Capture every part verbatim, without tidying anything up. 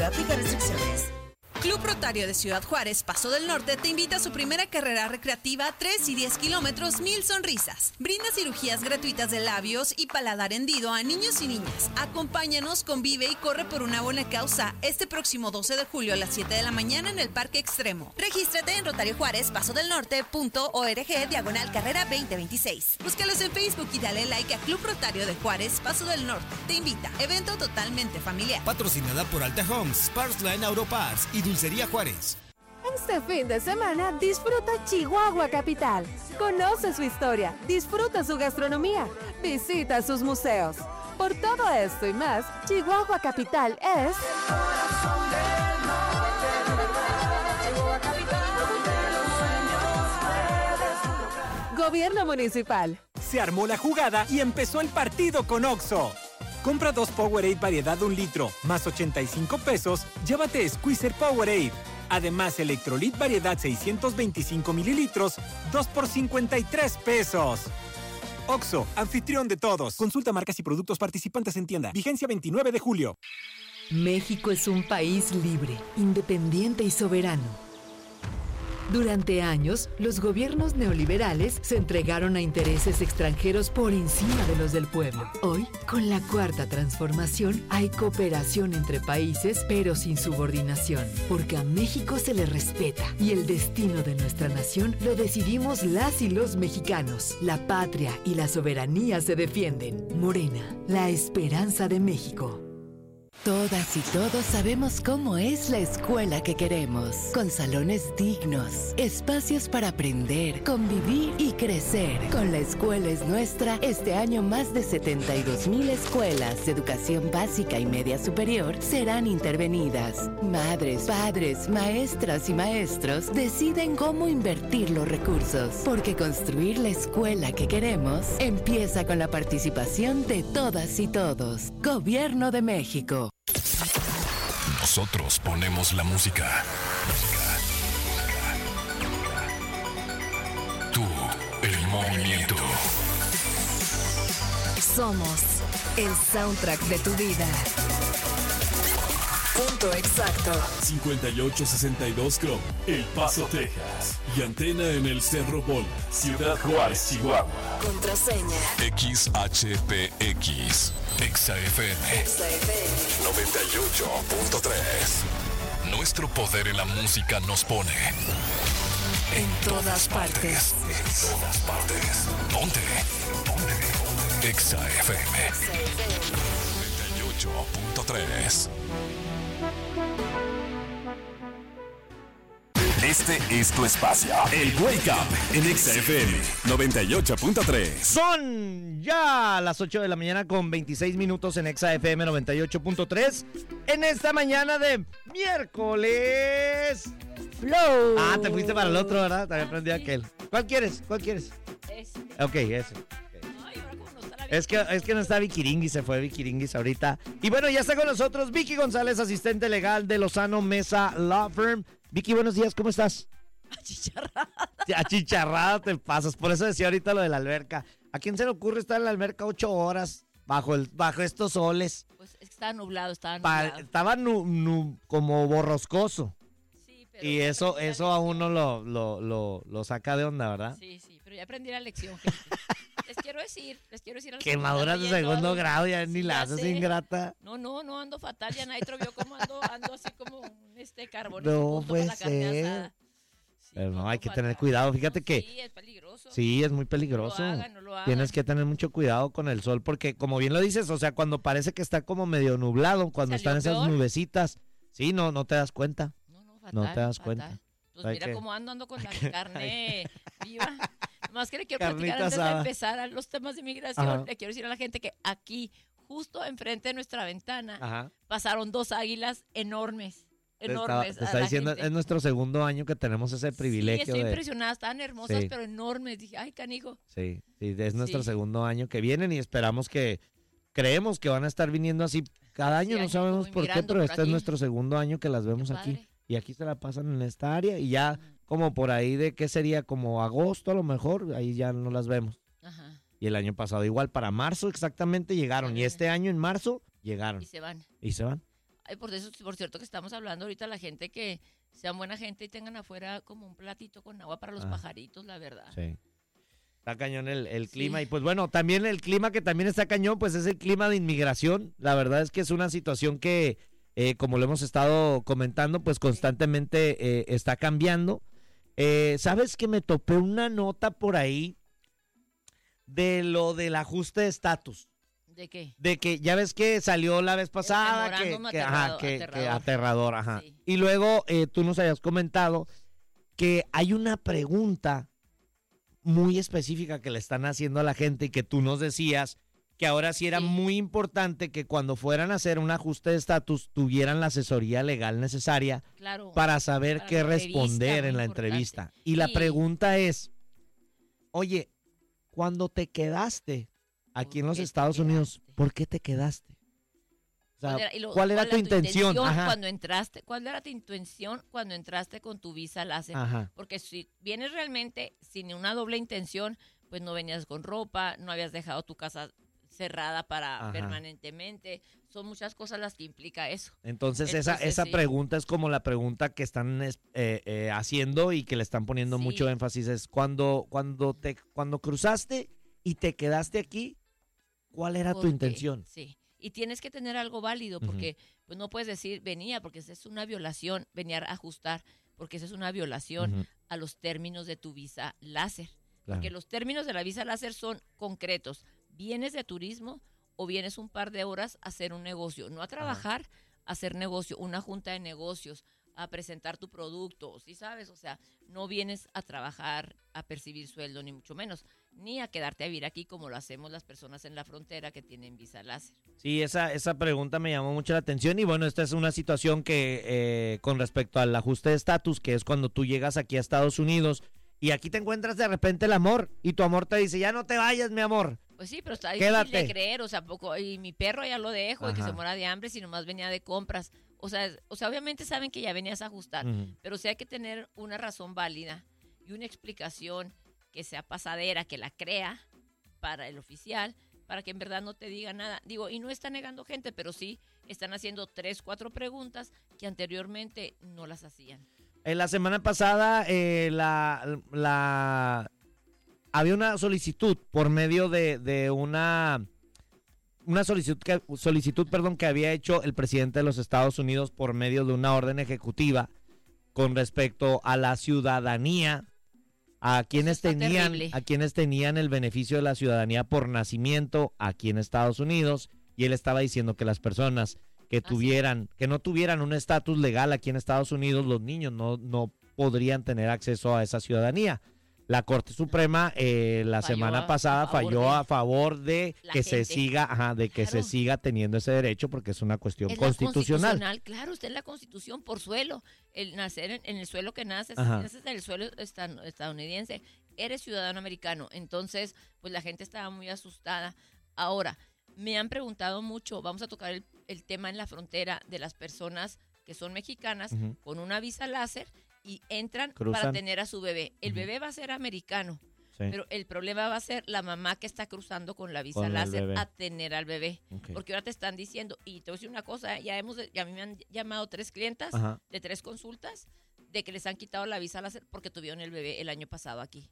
Aplica restricciones. Club Rotario de Ciudad Juárez, Paso del Norte, te invita a su primera carrera recreativa tres y diez kilómetros, mil sonrisas. Brinda cirugías gratuitas de labios y paladar hendido a niños y niñas. Acompáñanos, convive y corre por una buena causa este próximo doce de julio a las siete de la mañana en el Parque Extremo. Regístrate en Rotario Juárez, Paso del Norte punto org, diagonal carrera veinte veintiséis. Búscalos en Facebook y dale like a Club Rotario de Juárez, Paso del Norte. Te invita. Evento totalmente familiar. Patrocinada por Alta Homes, Partsline Auto Parts y Dulcería Juárez. Este fin de semana disfruta Chihuahua Capital. Conoce su historia, disfruta su gastronomía, visita sus museos. Por todo esto y más, Chihuahua Capital es... Gobierno Municipal. Se armó la jugada y empezó el partido con Oxxo. Compra dos Powerade variedad un litro, más ochenta y cinco pesos, llévate Squeezer Powerade. Además, Electrolit variedad seiscientos veinticinco mililitros, dos por cincuenta y tres pesos. Oxxo, anfitrión de todos. Consulta marcas y productos participantes en tienda. Vigencia veintinueve de julio. México es un país libre, independiente y soberano. Durante años, los gobiernos neoliberales se entregaron a intereses extranjeros por encima de los del pueblo. Hoy, con la Cuarta Transformación, hay cooperación entre países, pero sin subordinación, porque a México se le respeta y el destino de nuestra nación lo decidimos las y los mexicanos. La patria y la soberanía se defienden. Morena, la esperanza de México. Todas y todos sabemos cómo es la escuela que queremos, con salones dignos, espacios para aprender, convivir y crecer. Con La Escuela es Nuestra, este año más de setenta y dos mil escuelas de educación básica y media superior serán intervenidas. Madres, padres, maestras y maestros deciden cómo invertir los recursos, porque construir la escuela que queremos empieza con la participación de todas y todos. Gobierno de México. Nosotros ponemos la música. Tú, el movimiento. Somos el soundtrack de tu vida. Punto exacto. cincuenta y ocho sesenta y dos Chrome, El Paso, Texas. Y antena en el Cerro Bola, Ciudad Juárez, Chihuahua. Contraseña X H P X. Exa F M. Exa F M noventa y ocho punto tres. Nuestro poder en la música nos pone en todas partes. En todas partes. Ponte. Ponte. Exa F M. noventa y ocho punto tres. Este es tu espacio. El Wake Up en Exa F M noventa y ocho punto tres. Son ya las ocho de la mañana con veintiséis minutos en Exa F M noventa y ocho punto tres. En esta mañana de miércoles. Flow. Ah, te fuiste para el otro, ¿verdad? Te había aprendido aquel. ¿Cuál quieres? ¿Cuál quieres? Ese. Ok, ese. Es que, es que no está Vikiringis, se fue Vikiringis ahorita. Y bueno, ya está con nosotros Vicky González, asistente legal de Lozano Mesa Law Firm. Vicky, buenos días, ¿cómo estás? Achicharrada. Achicharrada te pasas, por eso decía ahorita lo de la alberca. ¿A quién se le ocurre estar en la alberca ocho horas bajo el bajo estos soles? Pues es que estaba nublado, estaba Pa- nublado. estaba nu, nu, como borroscoso. Sí, pero Y ya eso, aprendí la eso a lección. uno lo, lo, lo, lo saca de onda, ¿verdad? Sí, sí, pero ya aprendí la lección, gente. Les quiero decir, les quiero decir... Quemaduras de segundo grado, ya ni la haces ingrata. No, no, no ando fatal, ya Naitro vio cómo ando, ando así como un este carbón. No puede ser. Sí, Pero no, no hay que fatal. tener cuidado. Fíjate que... Sí, es peligroso. Sí, es muy peligroso. No lo hagan, no lo hagan. Tienes que tener mucho cuidado con el sol porque, como bien lo dices, o sea, cuando parece que está como medio nublado, cuando Salió están esas peor. nubecitas, sí, no, no te das cuenta. No, no, fatal, No te das fatal. cuenta. Pues Hay mira que- cómo ando, ando con la carne viva. Más que le quiero Carnita platicar antes asada. de empezar a los temas de inmigración. Ajá. Le quiero decir a la gente que aquí, justo enfrente de nuestra ventana, Ajá. pasaron dos águilas enormes. Te está, Enormes. te a está la diciendo, gente. es nuestro segundo año que tenemos ese Sí, privilegio estoy de... impresionada. Estaban hermosas, Sí. pero enormes. Dije, ay, canijo. Sí, sí, es nuestro Sí. segundo año que vienen y esperamos que, creemos que van a estar viniendo así cada año, no años sabemos como por qué, inmigrando pero por este es aquí. nuestro segundo año que las vemos Qué aquí. padre. Y aquí se la pasan en esta área y ya como por ahí de, ¿qué sería? Como agosto a lo mejor, ahí ya no las vemos. Ajá. Y el año pasado igual, para marzo exactamente llegaron. Y este año en marzo llegaron. Y se van. Y se van. Ay, por eso, por cierto que estamos hablando ahorita la gente que sean buena gente y tengan afuera como un platito con agua para los Ah. pajaritos, la verdad. Sí. Está cañón el, el Sí. clima. Y pues bueno, también el clima que también está cañón, pues es el clima de inmigración. La verdad es que es una situación que, eh, como lo hemos estado comentando, pues constantemente eh, está cambiando. Eh, ¿Sabes que me topé una nota por ahí de lo del ajuste de estatus? ¿De qué? De que ya ves que salió la vez pasada, que, memorándum que, ajá, aterrado- que- que aterrador. aterrador, ajá. Sí. Y luego eh, tú nos habías comentado que hay una pregunta muy específica que le están haciendo a la gente y que tú nos decías que ahora sí era Sí. muy importante que cuando fueran a hacer un ajuste de estatus tuvieran la asesoría legal necesaria Claro. para saber Para qué la entrevista, responder muy en la importante. entrevista. Y la Sí. pregunta es, oye, cuando te quedaste aquí en los qué te Estados Unidos, quedaste? ¿por qué te quedaste? O sea, ¿Cuál era, y lo- ¿cuál era tu intención? Ajá. cuando entraste? ¿Cuál era tu intención cuando entraste con tu visa láser? Ajá. Porque si vienes realmente sin una doble intención, pues no venías con ropa, no habías dejado tu casa cerrada para Ajá. permanentemente. Son muchas cosas las que implica eso. Entonces, esa, Entonces, esa sí. pregunta es como la pregunta que están es- eh, eh, haciendo y que le están poniendo Sí. mucho énfasis. Es cuando, cuando, te, cuando cruzaste y te quedaste aquí, ¿cuál era tu Porque- intención? Sí. Y tienes que tener algo válido, Ujú. porque pues no puedes decir venía, porque esa es una violación, venía a ajustar, porque esa es una violación Ujú, a los términos de tu visa láser. claro. Porque los términos de la visa láser son concretos. Vienes de turismo o vienes un par de horas a hacer un negocio, no a trabajar, a hacer negocio, una junta de negocios, a presentar tu producto, ¿sí sabes? O sea, no vienes a trabajar, a percibir sueldo, ni mucho menos, ni a quedarte a vivir aquí como lo hacemos las personas en la frontera que tienen visa láser. Sí, esa, esa pregunta me llamó mucho la atención y bueno, esta es una situación que eh, con respecto al ajuste de estatus, que es cuando tú llegas aquí a Estados Unidos y aquí te encuentras de repente el amor y tu amor te dice, ya no te vayas, mi amor. Pues sí, pero está difícil Quédate. de creer, o sea, poco, y mi perro ya lo dejo, y que Ajá. se muera de hambre si nomás venía de compras. O sea, es- o sea, obviamente saben que ya venías a ajustar, Ujú. pero sí hay que tener una razón válida y una explicación que sea pasadera, que la crea para el oficial, para que en verdad no te diga nada. Digo, y no está negando gente, pero sí están haciendo tres, cuatro preguntas que anteriormente no las hacían. En la semana pasada, eh, la, la había una solicitud por medio de, de una una solicitud que, solicitud perdón que había hecho el presidente de los Estados Unidos por medio de una orden ejecutiva con respecto a la ciudadanía, a quienes está tenían terrible. a quienes tenían el beneficio de la ciudadanía por nacimiento aquí en Estados Unidos, y él estaba diciendo que las personas que tuvieran que no tuvieran un estatus legal aquí en Estados Unidos, los niños no no podrían tener acceso a esa ciudadanía. La Corte Suprema eh, la Falló semana a- pasada a favor falló de a favor de la que se gente. siga, ajá, de que se Claro. siga teniendo ese derecho porque es una cuestión Es la constitucional. constitucional, claro, usted es la constitución por suelo. El nacer en, en el suelo que naces, si Ajá. naces en el suelo estan- estadounidense, eres ciudadano americano. Entonces, pues la gente estaba muy asustada. Ahora, me han preguntado mucho, vamos a tocar el, el tema en la frontera de las personas que son mexicanas Ujú. con una visa láser y entran Cruzan. para tener a su bebé. El Ujú. bebé va a ser americano. Sí. Pero el problema va a ser la mamá que está cruzando con la visa Con el láser bebé. a tener al bebé. Ok. Porque ahora te están diciendo, y te voy a decir una cosa, ya hemos, ya a mí me han llamado tres clientas Ajá. de tres consultas de que les han quitado la visa láser porque tuvieron el bebé el año pasado aquí.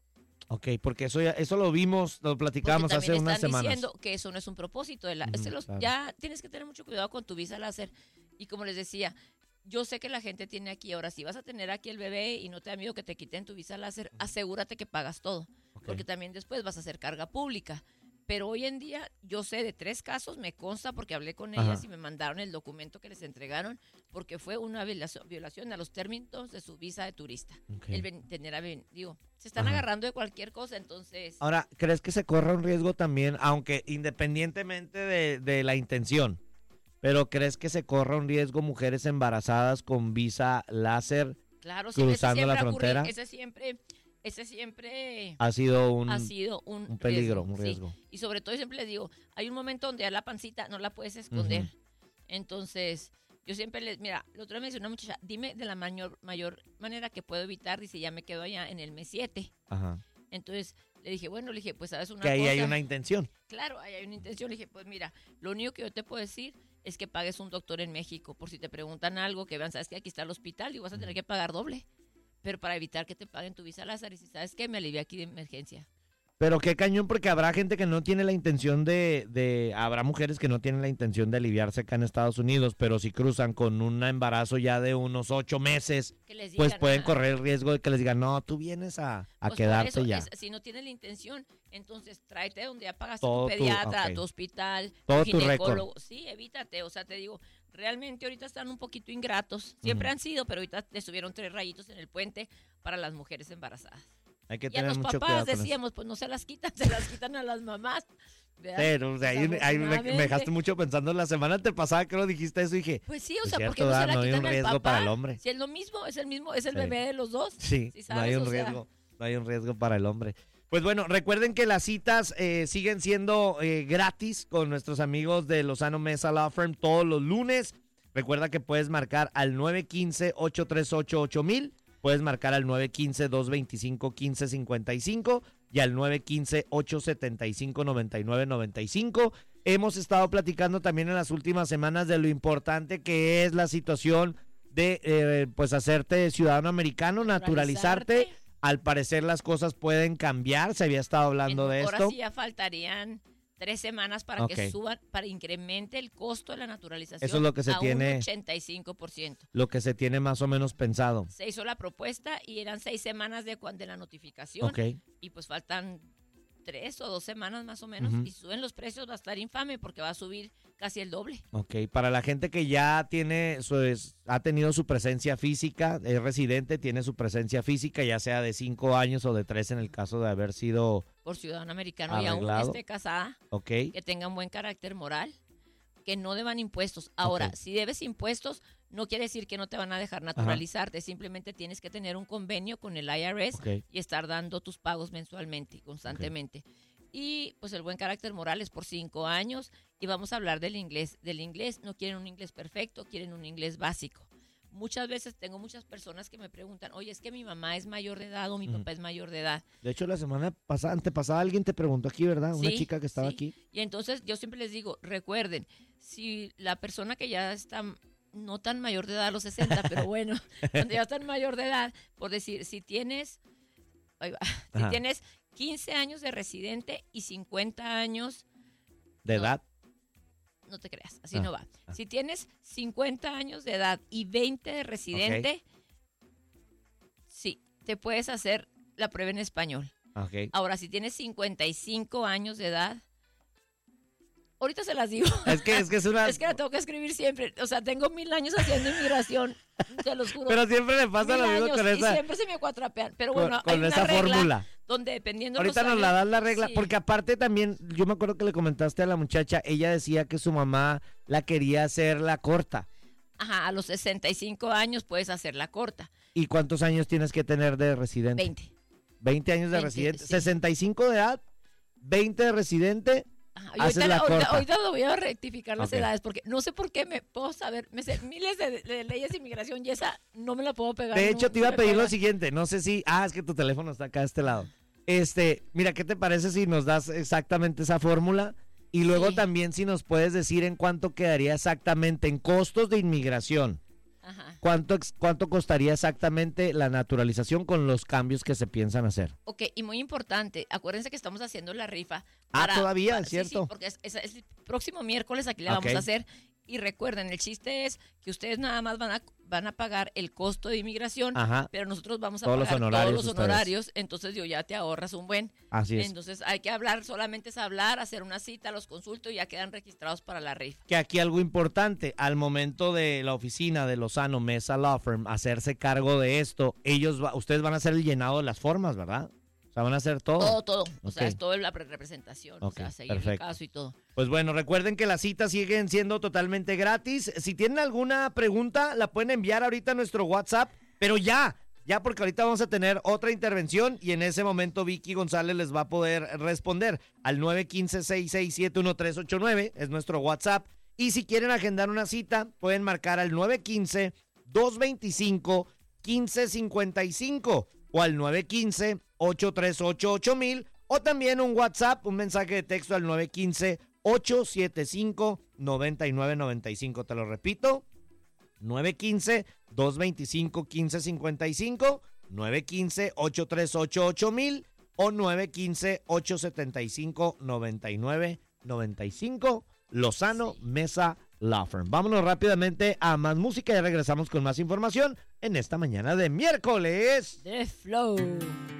Ok, porque eso ya, eso lo vimos, lo Porque platicamos hace también unas están semanas. diciendo que eso no es un propósito. De la, Ujú, se los- claro. Ya tienes que tener mucho cuidado con tu visa láser. Y como les decía, yo sé que la gente tiene aquí, ahora si vas a tener aquí el bebé y no te da miedo que te quiten tu visa láser, asegúrate que pagas todo. Ok. Porque también después vas a hacer carga pública. Pero hoy en día yo sé de tres casos, me consta porque hablé con ellas Ajá. y me mandaron el documento que les entregaron porque fue una violación, violación a los términos de su visa de turista. Ok. El ven- tener a ven- digo, se están Ajá. agarrando de cualquier cosa, entonces... Ahora, ¿crees que se corra un riesgo también, aunque independientemente de, de la intención, pero crees que se corra un riesgo mujeres embarazadas con visa láser Claro, sí, ese cruzando siempre la ha ocurrido, frontera? ese siempre, ese siempre Ha sido un, ha sido un, un peligro, riesgo, un sí. riesgo. Y sobre todo siempre les digo, hay un momento donde a la pancita no la puedes esconder. Ujú. Entonces, yo siempre les, mira, la otra vez me dice una muchacha, dime de la mayor, mayor manera que puedo evitar, dice, ya me quedo allá en el mes siete. Ajá. Entonces, le dije, bueno, le dije, pues sabes una Que ahí cosa. hay una intención. Claro, ahí hay una intención. Le dije, pues mira, lo único que yo te puedo decir es que pagues un doctor en México. Por si te preguntan algo, que vean, sabes que aquí está el hospital y vas a tener que pagar doble. Pero para evitar que te paguen tu visa Lázaro, y si sabes que me alivié aquí de emergencia. Pero qué cañón, porque habrá gente que no tiene la intención de, de, habrá mujeres que no tienen la intención de aliviarse acá en Estados Unidos, pero si cruzan con un embarazo ya de unos ocho meses, digan, pues pueden ah, correr el riesgo de que les digan, no, tú vienes a, a pues quedarte por eso, ya. Es, si no tienes la intención, entonces tráete donde ya pagaste Todo tu tu- pediatra, ok. tu hospital, Todo tu tu ginecólogo. Sí, evítate, o sea, te digo, realmente ahorita están un poquito ingratos, siempre Ujú. han sido, pero ahorita le subieron tres rayitos en el puente para las mujeres embarazadas. Hay que Y a tener los mucho papás cuidado con eso. decíamos, pues no se las quitan, se las quitan a las mamás. ¿verdad? Pero o sea, ahí, ahí me, me Desafortunadamente. dejaste mucho pensando. La semana antepasada creo dijiste eso y dije, Pues sí, o es sea, cierto, porque no se ¿verdad? la No hay quitan un al riesgo papá. para el hombre. Si es lo mismo, es el mismo, es el Sí. bebé de los dos. Sí, ¿sí no sabes? hay un O sea, riesgo, no hay un riesgo para el hombre. Pues bueno, recuerden que las citas eh, siguen siendo eh, gratis con nuestros amigos de Lozano Mesa Law Firm todos los lunes. Recuerda que puedes marcar al nueve uno cinco, ocho tres ocho, ocho mil, puedes marcar al nueve uno cinco, dos dos cinco, uno cinco cinco cinco y al nueve uno cinco, ocho siete cinco, nueve nueve nueve cinco. Hemos estado platicando también en las últimas semanas de lo importante que es la situación de eh, pues hacerte ciudadano americano, naturalizarte. Al parecer las cosas pueden cambiar, se había estado hablando de Ahora esto. sí ya faltarían tres semanas para Ok. que suban, para incremente el costo de la naturalización. Eso es lo que se a tiene- un ochenta y cinco por ciento. Lo que se tiene más o menos pensado. Se hizo la propuesta y eran seis semanas de, cuan- de la notificación. Ok. Y pues faltan tres o dos semanas más o menos. Ujú. Y suben los precios, va a estar infame porque va a subir casi el doble. Ok, para la gente que ya tiene, su, es- ha tenido su presencia física, es residente, tiene su presencia física, ya sea de cinco años o de tres en el caso de haber sido, Por ciudadano americano y aún Arreglado. esté casada, ok, que tengan buen carácter moral, que no deban impuestos. Ahora, Ok. si debes impuestos, no quiere decir que no te van a dejar naturalizarte, simplemente tienes que tener un convenio con el I R S Ok. y estar dando tus pagos mensualmente, constantemente. Y pues el buen carácter moral es por cinco años y vamos a hablar del inglés. Del inglés, no quieren un inglés perfecto, quieren un inglés básico. Muchas veces tengo muchas personas que me preguntan, oye, es que mi mamá es mayor de edad o mi Ujú. papá es mayor de edad. De hecho, la semana pasada, antepasada, alguien te preguntó aquí, ¿verdad? Una Sí, chica que estaba sí. aquí. Y entonces yo siempre les digo, recuerden, si la persona que ya está no tan mayor de edad a los sesenta, pero bueno, cuando ya están mayor de edad, por decir, si tienes, ahí va, si Ajá. tienes quince años de residente y cincuenta años, ¿De No. edad? no te creas, así Ah, no va. ah. Si tienes cincuenta años de edad y veinte de residente, sí, te puedes hacer la prueba en español. Ok. Ahora, si tienes cincuenta y cinco años de edad, ahorita se las digo. Es que es, que es una... Es que la tengo que escribir siempre. O sea, tengo mil años haciendo inmigración, te los juro. Pero siempre le pasa Mil lo mismo años, con y esa... siempre se me cuatrapean. Pero con- bueno, con hay una esa regla fórmula. donde dependiendo Ahorita los nos la años- das la regla, Sí. porque aparte también, yo me acuerdo que le comentaste a la muchacha, ella decía que su mamá la quería hacer la corta. Ajá, a los sesenta y cinco años puedes hacerla corta. ¿Y cuántos años tienes que tener de residente? veinte. veinte años de veinte, residente. sí. sesenta y cinco de edad, veinte de residente, Ajá, y haces ahorita, la ahorita, corta. ahorita lo voy a rectificar las Ok. edades porque no sé por qué me puedo saber, me sé miles de, de leyes de inmigración y esa no me la puedo pegar. De no hecho, te se iba a me pedir pega. lo siguiente. No sé si. Ah, es que tu teléfono está acá a este lado. Este, mira, ¿qué te parece si nos das exactamente esa fórmula? Y luego Sí. también si nos puedes decir en cuánto quedaría exactamente en costos de inmigración. Ajá. ¿Cuánto, ex- cuánto costaría exactamente la naturalización con los cambios que se piensan hacer? Ok, y muy importante, acuérdense que estamos haciendo la rifa. Ah, todavía, para- es sí, sí, cierto. porque es, es- es el próximo miércoles aquí la Ok. vamos a hacer. Y recuerden, el chiste es que ustedes nada más van a, van a pagar el costo de inmigración, Ajá. pero nosotros vamos a Todos los pagar honorarios todos los ustedes. honorarios. Entonces yo ya te ahorras un buen. Así es. Entonces hay que hablar, solamente es hablar, hacer una cita, los consulto y ya quedan registrados para la rifa. Que aquí algo importante, al momento de la oficina de Lozano Mesa Law Firm hacerse cargo de esto, ellos, va- ustedes van a hacer el llenado de las formas, ¿verdad? O sea, van a hacer todo. Todo, todo. O sea, Ok. es todo la pre- representación. Ok, o sea, seguir perfecto. el caso y todo. Pues bueno, recuerden que las citas siguen siendo totalmente gratis. Si tienen alguna pregunta, la pueden enviar ahorita a nuestro WhatsApp, pero ya, ya porque ahorita vamos a tener otra intervención y en ese momento Vicky González les va a poder responder al nueve uno cinco, seis seis siete, uno tres ocho nueve, es nuestro WhatsApp. Y si quieren agendar una cita, pueden marcar al nueve uno cinco, dos dos cinco, uno cinco cinco cinco o al nueve uno cinco, ocho tres ocho, ocho mil o también un WhatsApp, un mensaje de texto al nueve uno cinco, ocho siete cinco, nueve nueve nueve cinco. Te lo repito, nueve uno cinco, dos dos cinco, uno cinco cinco cinco, nueve uno cinco, ocho tres ocho, ocho mil o nueve uno cinco, ocho siete cinco, nueve nueve nueve cinco. Lozano Mesa Law Firm. Vámonos rápidamente a más música y regresamos con más información en esta mañana de miércoles de Flow.